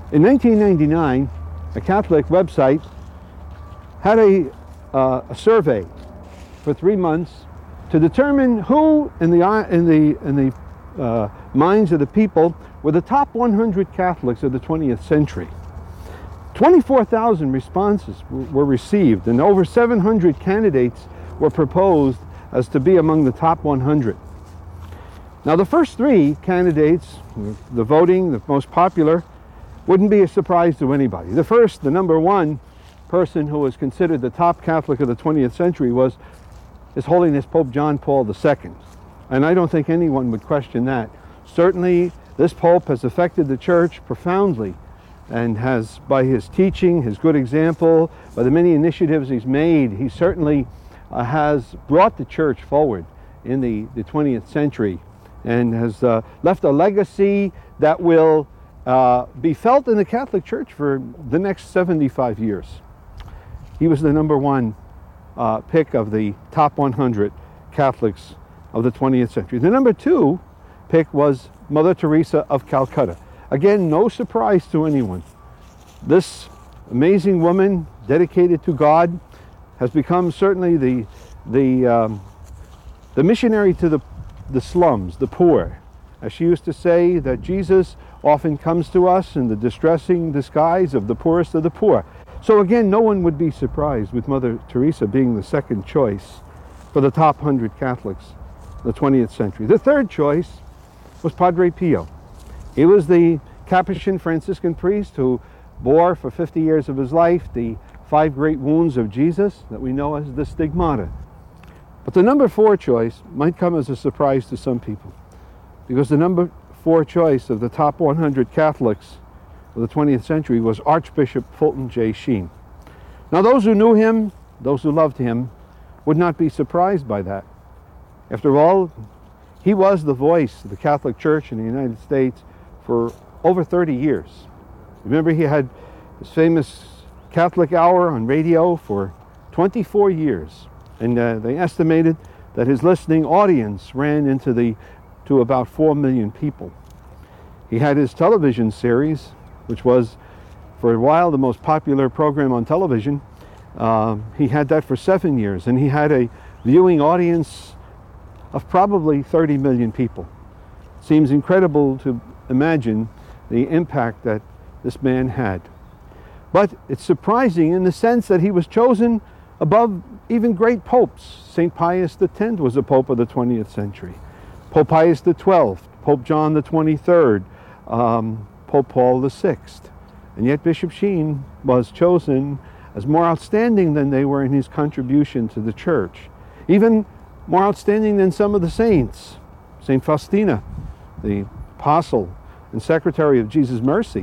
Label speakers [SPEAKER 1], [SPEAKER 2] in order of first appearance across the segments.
[SPEAKER 1] In 1999, a Catholic website had a survey for 3 months to determine who in the minds of the people were the top 100 Catholics of the 20th century. 24,000 responses were received, and over 700 candidates were proposed as to be among the top 100. Now, the first 3 candidates, the voting, the most popular, wouldn't be a surprise to anybody. The first, the number 1 person who was considered the top Catholic of the 20th century was His Holiness Pope John Paul II. And I don't think anyone would question that. Certainly, this Pope has affected the Church profoundly, and has, by his teaching, his good example, by the many initiatives he's made, he certainly has brought the Church forward in the 20th century, and has left a legacy that will be felt in the Catholic Church for the next 75 years. He was the number 1 pick of the top 100 Catholics of the 20th century. The number 2 pick was Mother Teresa of Calcutta. Again, no surprise to anyone. This amazing woman, dedicated to God, has become certainly the missionary to the slums, the poor. As she used to say, that Jesus often comes to us in the distressing disguise of the poorest of the poor. So again, no one would be surprised with Mother Teresa being the second choice for the top 100 Catholics of the 20th century. The third choice was Padre Pio. He was the Capuchin Franciscan priest who bore for 50 years of his life the 5 great wounds of Jesus that we know as the stigmata. But the number 4 choice might come as a surprise to some people, because the number 4 choice of the top 100 Catholics of the 20th century was Archbishop Fulton J. Sheen. Now, those who knew him, those who loved him, would not be surprised by that. After all, he was the voice of the Catholic Church in the United States for over 30 years. Remember, he had his famous Catholic Hour on radio for 24 years. And they estimated that his listening audience ran to about 4 million people. He had his television series, which was for a while the most popular program on television. He had that for 7 years, and he had a viewing audience of probably 30 million people. It seems incredible to imagine the impact that this man had. But it's surprising in the sense that he was chosen above even great popes. St. Pius X was a pope of the 20th century. Pope Pius XII, Pope John the 23rd, Pope Paul VI. And yet Bishop Sheen was chosen as more outstanding than they were in his contribution to the Church. Even more outstanding than some of the saints. St. Faustina, the apostle and secretary of Jesus Mercy.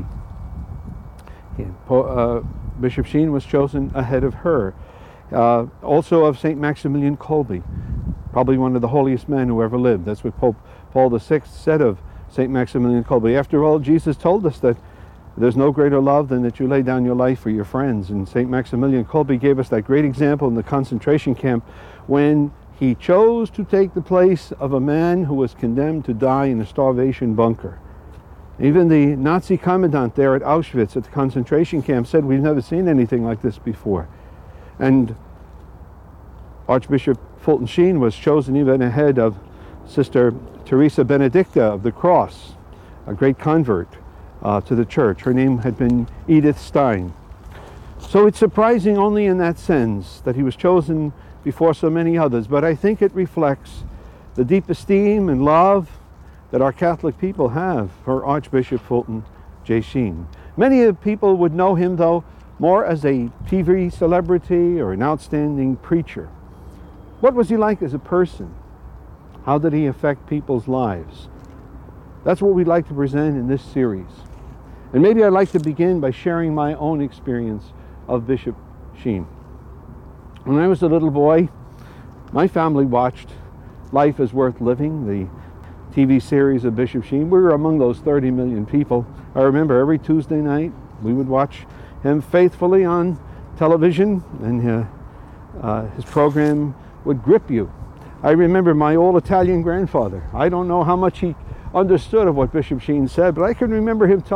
[SPEAKER 1] Bishop Sheen was chosen ahead of her. Also of St. Maximilian Kolbe, probably one of the holiest men who ever lived. That's what Pope Paul VI said of St. Maximilian Kolbe. After all, Jesus told us that there's no greater love than that you lay down your life for your friends. And St. Maximilian Kolbe gave us that great example in the concentration camp when he chose to take the place of a man who was condemned to die in a starvation bunker. Even the Nazi commandant there at Auschwitz at the concentration camp said, "We've never seen anything like this before." And Archbishop Fulton Sheen was chosen even ahead of Sister Teresa Benedicta of the Cross, a great convert to the Church. Her name had been Edith Stein. So it's surprising only in that sense that he was chosen before so many others, but I think it reflects the deep esteem and love that our Catholic people have for Archbishop Fulton J. Sheen. Many people would know him, though, more as a TV celebrity or an outstanding preacher. What was he like as a person? How did he affect people's lives? That's what we'd like to present in this series. And maybe I'd like to begin by sharing my own experience of Bishop Sheen. When I was a little boy, my family watched Life is Worth Living, the TV series of Bishop Sheen. We were among those 30 million people. I remember every Tuesday night we would watch him faithfully on television, and his program would grip you. I remember my old Italian grandfather. I don't know how much he understood of what Bishop Sheen said, but I can remember him telling